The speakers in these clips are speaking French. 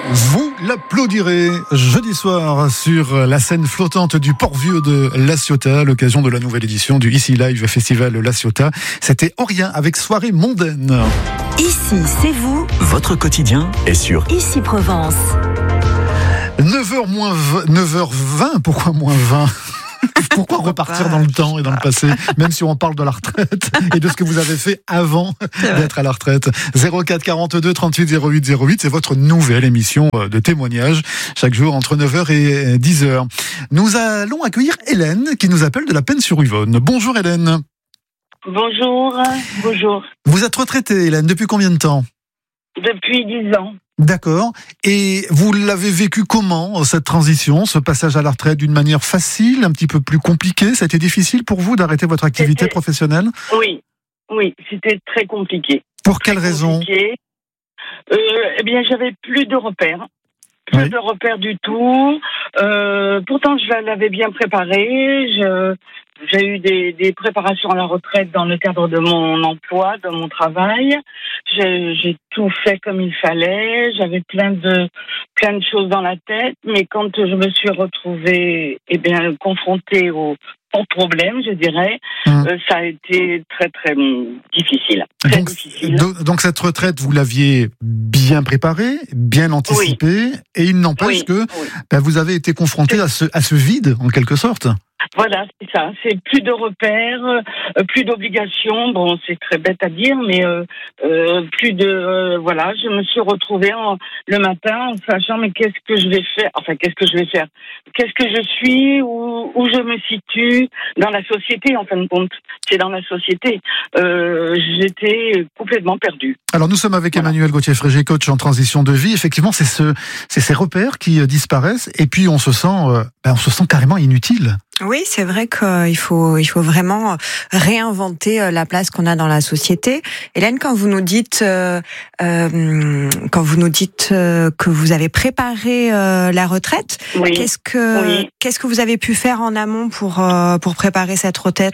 Vous l'applaudirez jeudi soir sur la scène flottante du Port-Vieux de La Ciotat, à l'occasion de la nouvelle édition du Ici Live Festival La Ciotat. C'était Aurien avec Soirée mondaine. Ici, c'est vous. Votre quotidien est sur Ici Provence. 9h20, pourquoi moins 20 ? Pourquoi repartir dans le temps et dans le passé, même si on parle de la retraite et de ce que vous avez fait avant d'être à la retraite. 04 42 38 08 08, c'est votre nouvelle émission de témoignage, chaque jour entre 9h et 10h. Nous allons accueillir Hélène, qui nous appelle de la Peine-sur-Yvonne. Bonjour Hélène. Bonjour. Vous êtes retraitée, Hélène, depuis combien de temps ? Depuis 10 ans. D'accord. Et vous l'avez vécu comment, cette transition, ce passage à la retraite, d'une manière facile, un petit peu plus compliquée ? Ça a été difficile pour vous d'arrêter votre activité professionnelle ? Oui, c'était très compliqué. Pour quelle raison ? Eh bien, j'avais plus de repères. Plus de repères du tout. Pourtant, je l'avais bien préparé. J'ai eu des préparations à la retraite dans le cadre de mon emploi, de mon travail. J'ai tout fait comme il fallait. J'avais plein de choses dans la tête. Mais quand je me suis retrouvée, confrontée au problème, je dirais, ça a été très, très difficile. Donc cette retraite, vous l'aviez bien préparée, bien anticipée, et il n'empêche que vous avez été confronté à ce vide, en quelque sorte. Voilà, c'est ça. C'est plus de repères, plus d'obligations. Bon, c'est très bête à dire, mais plus de... voilà, je me suis retrouvée le matin en sachant, mais qu'est-ce que je vais faire ? Enfin, qu'est-ce que je vais faire ? Qu'est-ce que je suis ? Où je me situe dans la société, en fin de compte. C'est dans la société. J'étais complètement perdue. Alors, nous sommes avec Emmanuel Gauthier-Frégé, coach en transition de vie. Effectivement, c'est ces repères qui disparaissent, et puis on se sent carrément inutile. Oui, c'est vrai qu'il faut vraiment réinventer la place qu'on a dans la société. Hélène, quand vous nous dites que vous avez préparé la retraite, qu'est-ce que vous avez pu faire en amont pour préparer cette retraite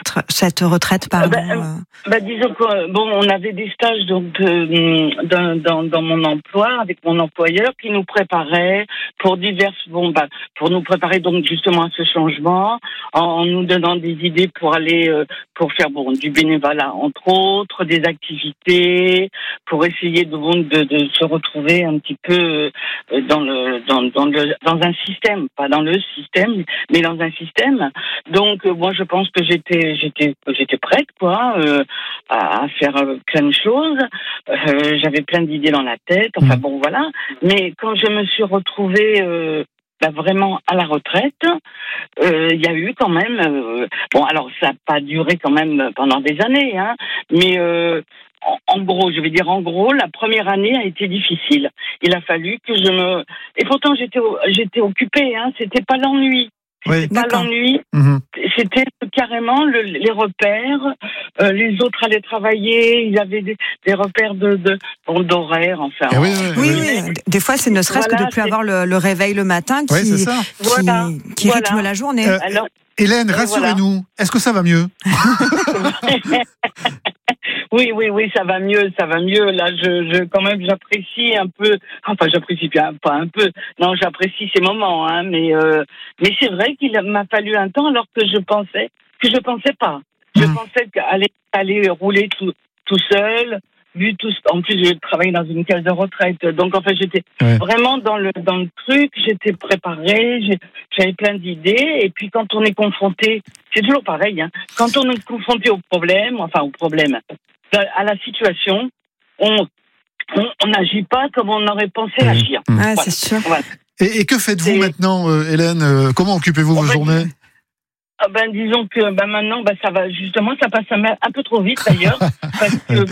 Disons que on avait des stages donc dans mon emploi avec mon employeur qui nous préparait pour pour nous préparer donc justement à ce changement, en nous donnant des idées pour aller pour faire du bénévolat entre autres, des activités, pour essayer de se retrouver un petit peu dans un système, pas dans le système, mais dans un système. Donc moi je pense que j'étais prête à faire plein de choses. J'avais plein d'idées dans la tête. Enfin voilà. Mais quand je me suis retrouvée vraiment à la retraite, il y a eu quand même alors ça n'a pas duré quand même pendant des années, mais en gros, la première année a été difficile. Il a fallu que et pourtant j'étais occupée, c'était pas l'ennui. Pas l'ennui, c'était carrément les repères. Les autres allaient travailler, ils avaient des repères d'horaire, enfin. Oui. Des fois, c'est ne serait-ce que de plus avoir le réveil le matin qui rythme la journée. Alors, Hélène, rassurez-nous, est-ce que ça va mieux ? Oui, ça va mieux. Là, quand même, j'apprécie un peu. Enfin, j'apprécie pas un peu. Non, j'apprécie ces moments, mais c'est vrai qu'il m'a fallu un temps, alors que je pensais pas. Je pensais qu'aller rouler tout seul. En plus, je travaillais dans une case de retraite, donc en fait, j'étais vraiment dans le truc. J'étais préparée, j'avais plein d'idées. Et puis, quand on est confronté, c'est toujours pareil. Quand on est confronté au problème, à la situation, on n'agit pas comme on aurait pensé agir. Voilà. C'est sûr. Voilà. Et que faites-vous maintenant, Hélène ? Comment occupez-vous vos journées ? Disons que maintenant ça va, justement, ça passe un peu trop vite d'ailleurs, parce que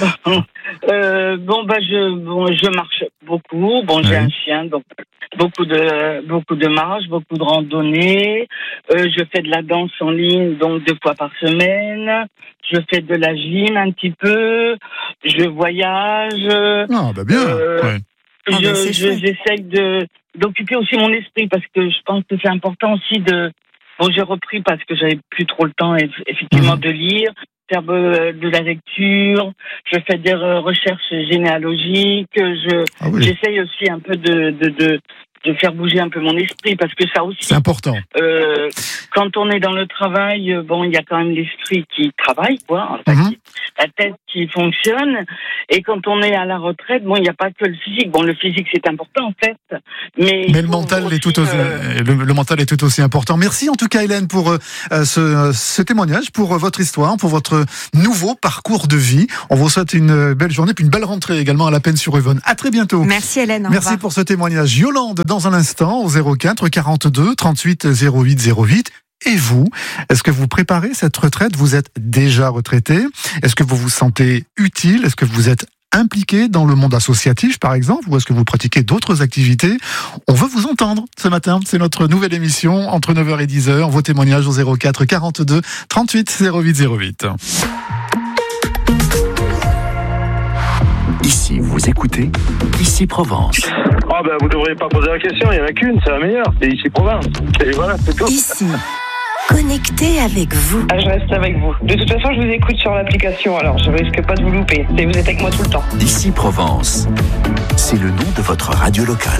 je marche beaucoup. J'ai un chien, donc beaucoup de marches, beaucoup de randonnées. Je fais de la danse en ligne, donc 2 fois par semaine. Je fais de la gym un petit peu. Je voyage. Bien. J'essaye d'occuper aussi mon esprit, parce que je pense que c'est important aussi j'ai repris parce que j'avais plus trop le temps, effectivement, de lire. faire de la lecture, je fais des recherches généalogiques, j'essaye aussi un peu de faire bouger un peu mon esprit, parce que ça aussi, c'est important. Quand on est dans le travail, il y a quand même l'esprit qui travaille, quoi, la tête qui fonctionne, et quand on est à la retraite, il n'y a pas que le physique. Le physique c'est important en fait, mais le mental est tout aussi, le mental est tout aussi important. Merci en tout cas Hélène pour ce témoignage, pour votre histoire, pour votre nouveau parcours de vie. On vous souhaite une belle journée, puis une belle rentrée également à La Pennes-sur-Yvonne. À très bientôt. Merci Hélène. Merci pour ce témoignage. Yolande, dans un instant, au 04 42 38 08 08. Et vous, est-ce que vous préparez cette retraite? Vous êtes déjà retraité? Est-ce que vous vous sentez utile? Est-ce que vous êtes impliqué dans le monde associatif, par exemple, ou est-ce que vous pratiquez d'autres activités? On veut vous entendre ce matin. C'est notre nouvelle émission entre 9h et 10h. Vos témoignages au 04 42 38 08 08. Ici, vous écoutez Ici Provence. Vous devriez pas poser la question, il n'y en a qu'une, c'est la meilleure, c'est Ici Provence. Et voilà, c'est tout. Ici, connecté avec vous. Je reste avec vous. De toute façon, je vous écoute sur l'application, alors je risque pas de vous louper. Et vous êtes avec moi tout le temps. Ici Provence, c'est le nom de votre radio locale.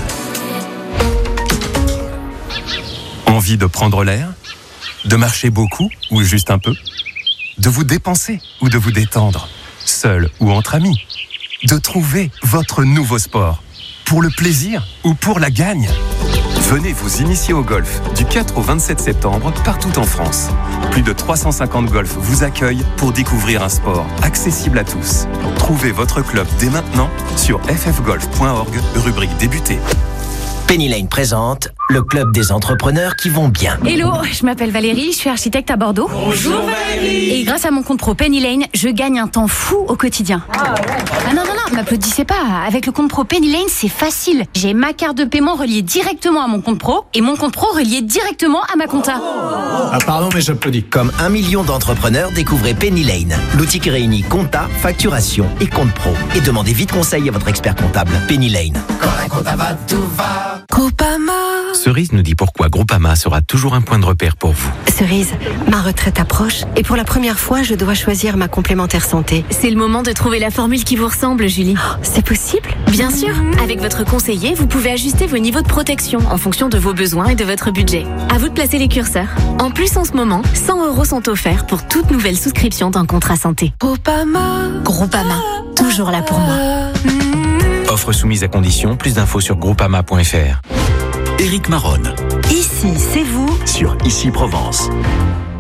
Envie de prendre l'air? De marcher beaucoup ou juste un peu? De vous dépenser ou de vous détendre? Seul ou entre amis? De trouver votre nouveau sport, pour le plaisir ou pour la gagne. Venez vous initier au golf du 4 au 27 septembre partout en France. Plus de 350 golfs vous accueillent pour découvrir un sport accessible à tous. Trouvez votre club dès maintenant sur ffgolf.org, rubrique débuter. Penny Lane présente le club des entrepreneurs qui vont bien. Hello, je m'appelle Valérie, je suis architecte à Bordeaux. Bonjour Valérie. Et grâce à mon compte pro Penny Lane, je gagne un temps fou au quotidien. Non, m'applaudissez pas. Avec le compte pro Penny Lane, c'est facile. J'ai ma carte de paiement reliée directement à mon compte pro et mon compte pro relié directement à ma compta. Pardon, mais j'applaudis. Comme 1 million d'entrepreneurs, découvrez Penny Lane, l'outil qui réunit compta, facturation et compte pro. Et demandez vite conseil à votre expert comptable. Penny Lane. Quand la compta va, tout va. Groupama. Cerise nous dit pourquoi Groupama sera toujours un point de repère pour vous. Cerise, ma retraite approche et pour la première fois, je dois choisir ma complémentaire santé. C'est le moment de trouver la formule qui vous ressemble, Julie. C'est possible? Bien sûr. Avec votre conseiller, vous pouvez ajuster vos niveaux de protection en fonction de vos besoins et de votre budget. À vous de placer les curseurs. En plus, en ce moment, 100 € sont offerts pour toute nouvelle souscription d'un contrat santé. Groupama. Groupama, toujours là pour moi. Offre soumise à condition, plus d'infos sur groupama.fr. Éric Maronne. Ici, c'est vous. Sur Ici Provence.